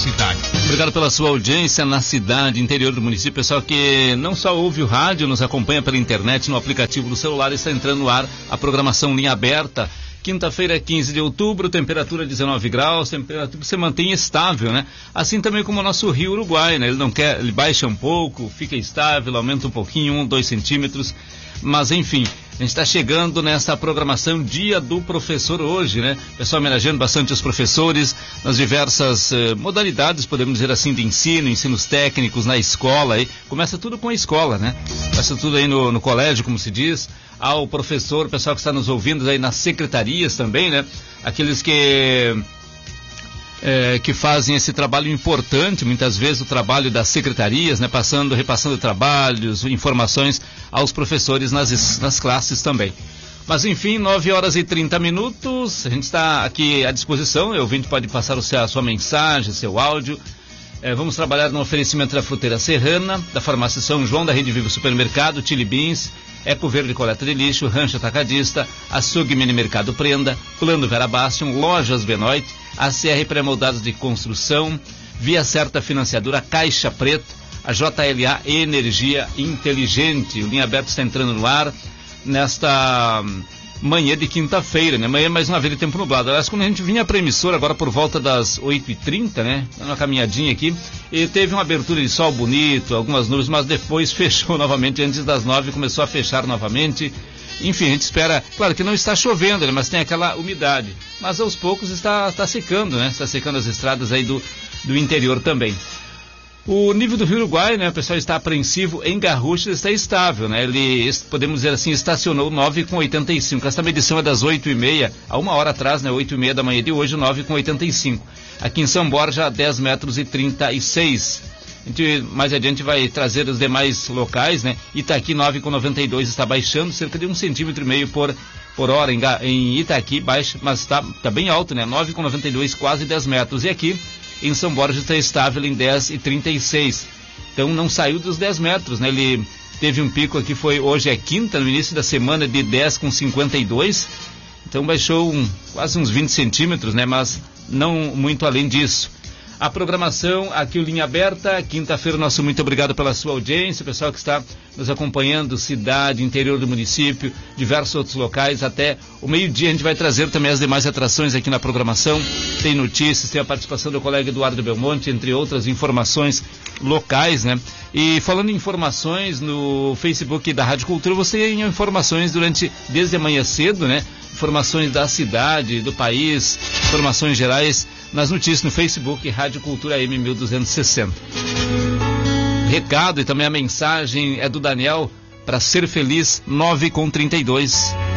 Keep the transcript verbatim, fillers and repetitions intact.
cidade. Obrigado pela sua audiência na cidade, interior do município. Pessoal que não só ouve o rádio, nos acompanha pela internet, no aplicativo do celular, está entrando no ar a programação Linha Aberta. Quinta-feira, quinze de outubro, temperatura dezenove graus, temperatura que se mantém estável, né? Assim também como o nosso rio Uruguai, né? Ele não quer, ele baixa um pouco, fica estável, aumenta um pouquinho, um, dois centímetros. Mas enfim, a gente está chegando nessa programação Dia do Professor hoje, né? Pessoal homenageando bastante os professores nas diversas eh, modalidades, podemos dizer assim, de ensino, ensinos técnicos na escola. Aí. Começa tudo com a escola, né? Começa tudo aí no, no colégio, como se diz. Ao professor, o pessoal que está nos ouvindo aí nas secretarias também, né? Aqueles que... É, que fazem esse trabalho importante, muitas vezes o trabalho das secretarias, né, passando, repassando trabalhos, informações aos professores nas, nas classes também. Mas enfim, nove horas e trinta minutos, a gente está aqui à disposição, o ouvinte pode passar o seu, a sua mensagem, seu áudio. É, vamos trabalhar no oferecimento da Fruteira Serrana, da Farmácia São João, da Rede Vivo Supermercado, Chili Beans, Eco Verde Coleta de Lixo, Rancho Atacadista, Açougue Mini Mercado Prenda, Plano Vera Bastion, Lojas Benoit, A C R Pré-Moldados de Construção, Via Certa Financiadora, Caixa Preto, a J L A Energia Inteligente. O Linha Aberta está entrando no ar nesta manhã de quinta-feira, né? Amanhã mais uma vez de tempo nublado. Aliás, quando a gente vinha para a emissora, agora por volta das oito e trinta, né? Uma caminhadinha aqui, e teve uma abertura de sol bonito, algumas nuvens, mas depois fechou novamente, antes das nove começou a fechar novamente. Enfim, a gente espera, claro que não está chovendo, né? Mas tem aquela umidade. Mas aos poucos está, está secando, né? Está secando as estradas aí do, do interior também. O nível do Rio Uruguai, né, o pessoal está apreensivo, em Garrucha está estável, né, ele, podemos dizer assim, estacionou nove com oitenta e cinco, esta medição é das oito e meia, há uma hora atrás, né, oito e meia da manhã de hoje, nove com oitenta e cinco, aqui em São Borja, dez metros e trinta e seis, a gente, mais adiante vai trazer os demais locais, né, Itaqui nove com noventa e dois está baixando, cerca de um centímetro e meio por, por hora, em, em Itaqui baixa, mas está tá bem alto, né, nove com noventa e dois, quase dez metros, e aqui, em São Borja está estável em dez e trinta e seis. Então não saiu dos dez metros, né? Ele teve um pico aqui, foi hoje é quinta, no início da semana, de dez com cinquenta e dois. Então baixou um, quase uns vinte centímetros, né? Mas não muito além disso. A programação aqui, o Linha Aberta, quinta-feira, nosso muito obrigado pela sua audiência, o pessoal que está nos acompanhando, cidade, interior do município, diversos outros locais, até o meio-dia a gente vai trazer também as demais atrações aqui na programação, tem notícias, tem a participação do colega Eduardo Belmonte, entre outras informações locais, né? E falando em informações, no Facebook da Rádio Cultura, você tem informações durante, desde amanhã cedo, né? Informações da cidade, do país, informações gerais, nas notícias no Facebook, Rádio Cultura M mil duzentos e sessenta. Recado e também a mensagem é do Daniel, para ser feliz, nove com trinta e dois.